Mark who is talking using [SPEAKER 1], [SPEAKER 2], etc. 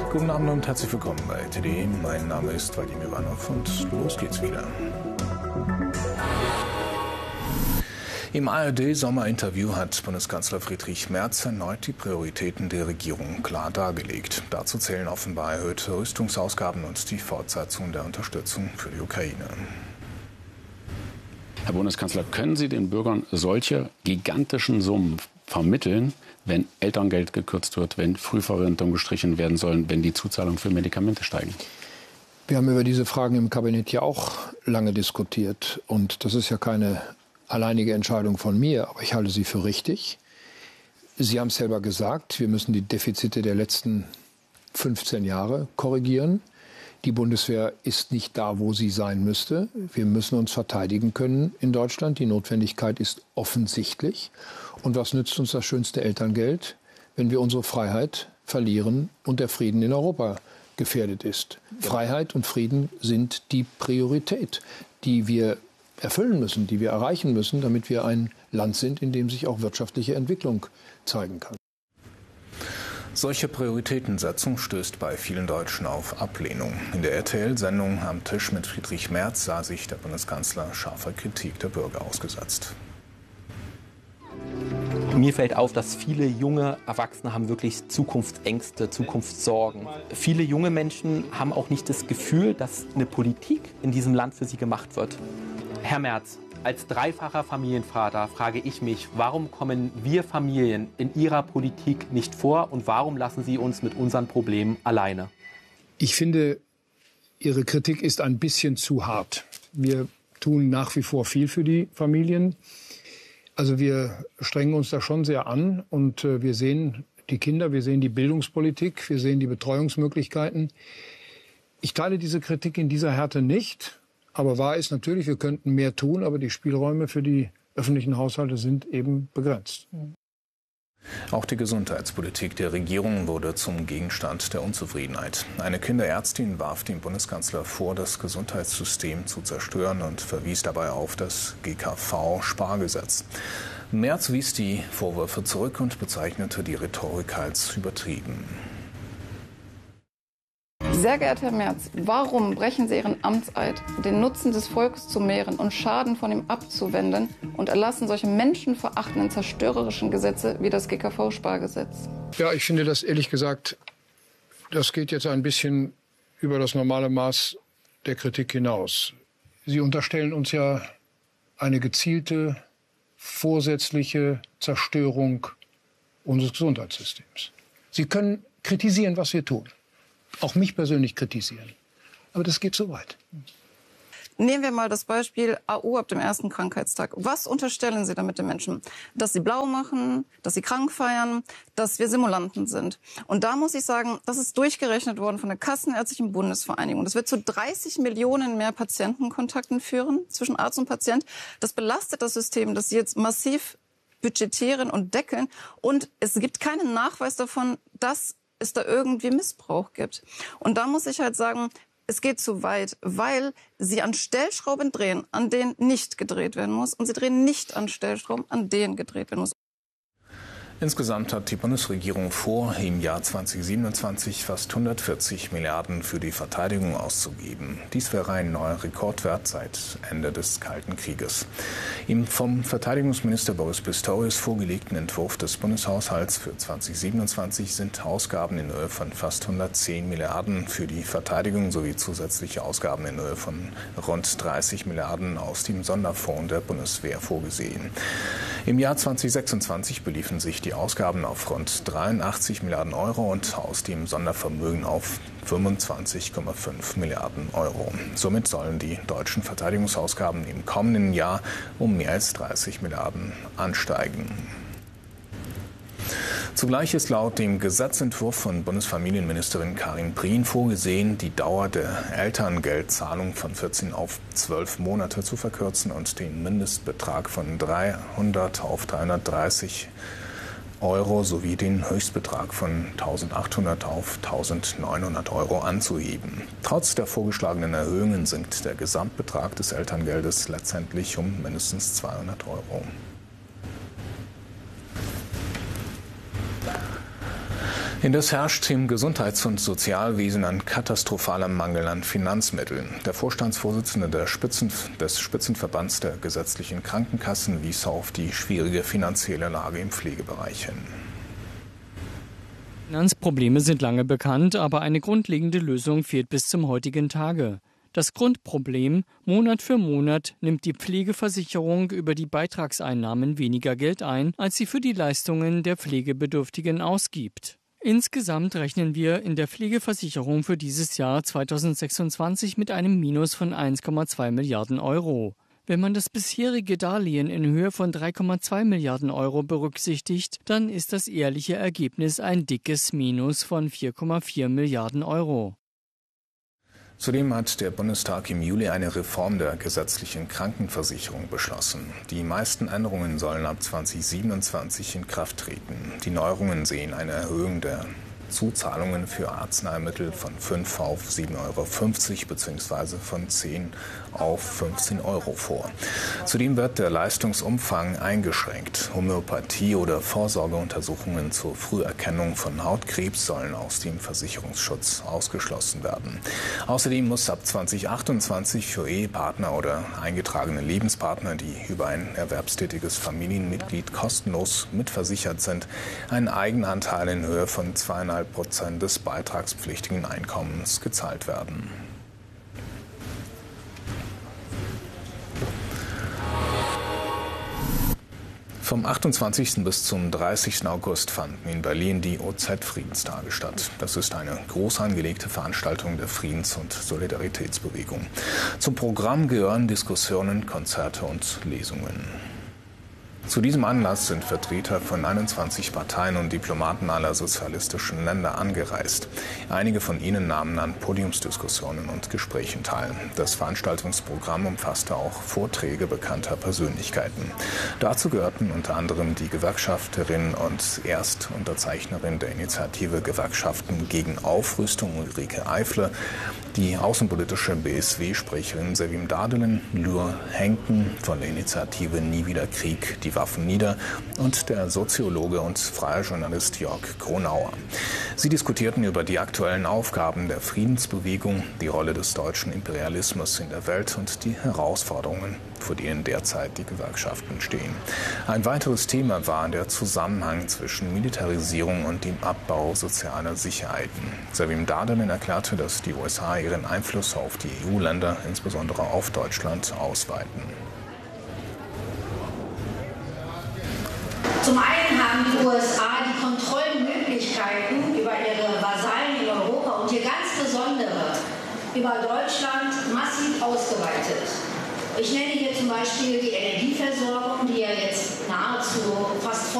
[SPEAKER 1] Guten Abend und herzlich willkommen bei TD. Mein Name ist Vadim Ivanov und los geht's wieder. Im ARD-Sommerinterview hat Bundeskanzler Friedrich Merz erneut die Prioritäten der Regierung klar dargelegt. Dazu zählen offenbar erhöhte Rüstungsausgaben und die Fortsetzung der Unterstützung für die Ukraine.
[SPEAKER 2] Herr Bundeskanzler, können Sie den Bürgern solche gigantischen Summen vermitteln, wenn Elterngeld gekürzt wird, wenn Frühverrentung gestrichen werden sollen, wenn die Zuzahlungen für Medikamente steigen?
[SPEAKER 3] Wir haben über diese Fragen im Kabinett ja auch lange diskutiert. Und das ist ja keine alleinige Entscheidung von mir, aber ich halte sie für richtig. Sie haben es selber gesagt, wir müssen die Defizite der letzten 15 Jahre korrigieren. Die Bundeswehr ist nicht da, wo sie sein müsste. Wir müssen uns verteidigen können in Deutschland. Die Notwendigkeit ist offensichtlich. Und was nützt uns das schönste Elterngeld, wenn wir unsere Freiheit verlieren und der Frieden in Europa gefährdet ist? Freiheit und Frieden sind die Priorität, die wir erfüllen müssen, die wir erreichen müssen, damit wir ein Land sind, in dem sich auch wirtschaftliche Entwicklung zeigen kann.
[SPEAKER 1] Solche Prioritätensetzung stößt bei vielen Deutschen auf Ablehnung. In der RTL-Sendung Am Tisch mit Friedrich Merz sah sich der Bundeskanzler scharfer Kritik der Bürger ausgesetzt.
[SPEAKER 4] Mir fällt auf, dass viele junge Erwachsene haben wirklich Zukunftsängste, Zukunftssorgen. Viele junge Menschen haben auch nicht das Gefühl, dass eine Politik in diesem Land für sie gemacht wird. Herr Merz, als dreifacher Familienvater frage ich mich, warum kommen wir Familien in Ihrer Politik nicht vor und warum lassen Sie uns mit unseren Problemen alleine?
[SPEAKER 3] Ich finde, Ihre Kritik ist ein bisschen zu hart. Wir tun nach wie vor viel für die Familien. Also wir strengen uns da schon sehr an und wir sehen die Kinder, wir sehen die Bildungspolitik, wir sehen die Betreuungsmöglichkeiten. Ich teile diese Kritik in dieser Härte nicht. Aber wahr ist natürlich, wir könnten mehr tun, aber die Spielräume für die öffentlichen Haushalte sind eben begrenzt.
[SPEAKER 1] Auch die Gesundheitspolitik der Regierung wurde zum Gegenstand der Unzufriedenheit. Eine Kinderärztin warf dem Bundeskanzler vor, das Gesundheitssystem zu zerstören und verwies dabei auf das GKV-Spargesetz. Merz wies die Vorwürfe zurück und bezeichnete die Rhetorik als übertrieben.
[SPEAKER 5] Sehr geehrter Herr Merz, warum brechen Sie Ihren Amtseid, den Nutzen des Volkes zu mehren und Schaden von ihm abzuwenden und erlassen solche menschenverachtenden, zerstörerischen Gesetze wie das GKV-Spargesetz?
[SPEAKER 3] Ja, ich finde das ehrlich gesagt, das geht jetzt ein bisschen über das normale Maß der Kritik hinaus. Sie unterstellen uns ja eine gezielte, vorsätzliche Zerstörung unseres Gesundheitssystems. Sie können kritisieren, was wir tun. Auch mich persönlich kritisieren. Aber das geht so weit.
[SPEAKER 5] Nehmen wir mal das Beispiel AU ab dem ersten Krankheitstag. Was unterstellen Sie damit den Menschen? Dass sie blau machen, dass sie krank feiern, dass wir Simulanten sind. Und da muss ich sagen, das ist durchgerechnet worden von der Kassenärztlichen Bundesvereinigung. Das wird zu 30 Millionen mehr Patientenkontakten führen zwischen Arzt und Patient. Das belastet das System, das Sie jetzt massiv budgetieren und deckeln. Und es gibt keinen Nachweis davon, dass es da irgendwie Missbrauch gibt. Und da muss ich halt sagen, es geht zu weit, weil sie an Stellschrauben drehen, an denen nicht gedreht werden muss. Und sie drehen nicht an Stellschrauben, an denen gedreht werden muss.
[SPEAKER 1] Insgesamt hat die Bundesregierung vor, im Jahr 2027 fast 140 Milliarden für die Verteidigung auszugeben. Dies wäre ein neuer Rekordwert seit Ende des Kalten Krieges. Im vom Verteidigungsminister Boris Pistorius vorgelegten Entwurf des Bundeshaushalts für 2027 sind Ausgaben in Höhe von fast 110 Milliarden für die Verteidigung sowie zusätzliche Ausgaben in Höhe von rund 30 Milliarden aus dem Sonderfonds der Bundeswehr vorgesehen. Im Jahr 2026 beliefen sich die Ausgaben auf rund 83 Milliarden Euro und aus dem Sondervermögen auf 25,5 Milliarden Euro. Somit sollen die deutschen Verteidigungsausgaben im kommenden Jahr um mehr als 30 Milliarden ansteigen. Zugleich ist laut dem Gesetzentwurf von Bundesfamilienministerin Karin Prien vorgesehen, die Dauer der Elterngeldzahlung von 14 auf 12 Monate zu verkürzen und den Mindestbetrag von 300 auf 330 Euro sowie den Höchstbetrag von 1.800 auf 1.900 Euro anzuheben. Trotz der vorgeschlagenen Erhöhungen sinkt der Gesamtbetrag des Elterngeldes letztendlich um mindestens 200 Euro. Indes herrscht im Gesundheits- und Sozialwesen ein katastrophaler Mangel an Finanzmitteln. Der Vorstandsvorsitzende des Spitzenverbands der gesetzlichen Krankenkassen wies auf die schwierige finanzielle Lage im Pflegebereich hin.
[SPEAKER 6] Finanzprobleme sind lange bekannt, aber eine grundlegende Lösung fehlt bis zum heutigen Tage. Das Grundproblem: Monat für Monat nimmt die Pflegeversicherung über die Beitragseinnahmen weniger Geld ein, als sie für die Leistungen der Pflegebedürftigen ausgibt. Insgesamt rechnen wir in der Pflegeversicherung für dieses Jahr 2026 mit einem Minus von 1,2 Milliarden Euro. Wenn man das bisherige Darlehen in Höhe von 3,2 Milliarden Euro berücksichtigt, dann ist das jährliche Ergebnis ein dickes Minus von 4,4 Milliarden Euro.
[SPEAKER 1] Zudem hat der Bundestag im Juli eine Reform der gesetzlichen Krankenversicherung beschlossen. Die meisten Änderungen sollen ab 2027 in Kraft treten. Die Neuerungen sehen eine Erhöhung der Zuzahlungen für Arzneimittel von 5 auf 7,50 € bzw. von 10 auf 15 € vor. Zudem wird der Leistungsumfang eingeschränkt. Homöopathie oder Vorsorgeuntersuchungen zur Früherkennung von Hautkrebs sollen aus dem Versicherungsschutz ausgeschlossen werden. Außerdem muss ab 2028 für Ehepartner oder eingetragene Lebenspartner, die über ein erwerbstätiges Familienmitglied kostenlos mitversichert sind, ein Eigenanteil in Höhe von 2,5% des beitragspflichtigen Einkommens gezahlt werden. Vom 28. bis zum 30. August fanden in Berlin die OZ-Friedenstage statt. Das ist eine groß angelegte Veranstaltung der Friedens- und Solidaritätsbewegung. Zum Programm gehören Diskussionen, Konzerte und Lesungen. Zu diesem Anlass sind Vertreter von 21 Parteien und Diplomaten aller sozialistischen Länder angereist. Einige von ihnen nahmen an Podiumsdiskussionen und Gesprächen teil. Das Veranstaltungsprogramm umfasste auch Vorträge bekannter Persönlichkeiten. Dazu gehörten unter anderem die Gewerkschafterin und Erstunterzeichnerin der Initiative Gewerkschaften gegen Aufrüstung Ulrike Eifle, die außenpolitische BSW-Sprecherin Sevim Dardelen, Lür Henken von der Initiative Nie wieder Krieg, die Waffen nieder und der Soziologe und freie Journalist Jörg Gronauer. Sie diskutierten über die aktuellen Aufgaben der Friedensbewegung, die Rolle des deutschen Imperialismus in der Welt und die Herausforderungen, vor denen derzeit die Gewerkschaften stehen. Ein weiteres Thema war der Zusammenhang zwischen Militarisierung und dem Abbau sozialer Sicherheiten. Sevim Dardelen erklärte, dass die USA ihren Einfluss auf die EU-Länder, insbesondere auf Deutschland, ausweiten.
[SPEAKER 7] Zum einen haben die USA die Kontrollmöglichkeiten über ihre Vasallen in Europa und hier ganz besondere über Deutschland massiv ausgeweitet. Ich nenne hier zum Beispiel die